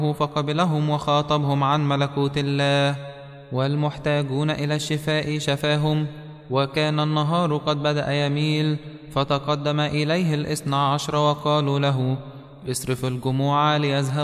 فقبلهم وخاطبهم عن ملكوت الله، والمحتاجون إلى الشفاء شفاهم. وكان النهار قد بدأ يميل، فتقدم إليه 12 وقالوا له: اصرف الجموع ليذهبوا